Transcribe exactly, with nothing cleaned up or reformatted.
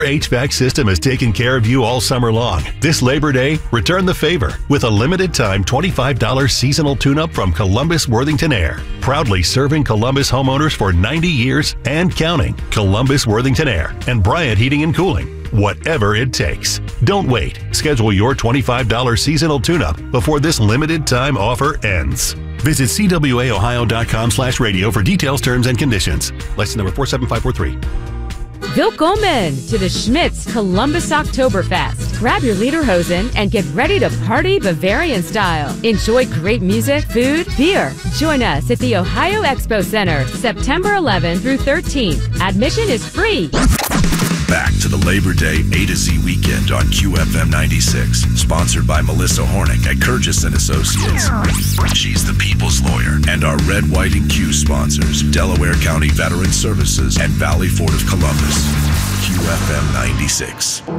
H V A C system has taken care of you all summer long. This Labor Day, return the favor with a limited time twenty-five dollars seasonal tune-up from Columbus Worthington Air. Proudly serving Columbus homeowners for ninety years and counting. Columbus Worthington Air and Bryant Heating and Cooling. Whatever it takes. Don't wait. Schedule your twenty-five dollars seasonal tune-up before this limited time offer ends. Visit C W A Ohio dot com slash radio for details, terms, and conditions. License number four seven five four three. Willkommen to the Schmitz Columbus Oktoberfest. Grab your lederhosen and get ready to party Bavarian style. Enjoy great music, food, beer. Join us at the Ohio Expo Center, September eleventh through thirteenth. Admission is free. Back to the Labor Day A to Z weekend on Q F M ninety-six. Sponsored by Melissa Hornick at Kurgis and Associates. She's the people's lawyer. And our Red, White, and Q sponsors, Delaware County Veteran Services and Valley Ford of Columbus. Q F M ninety-six.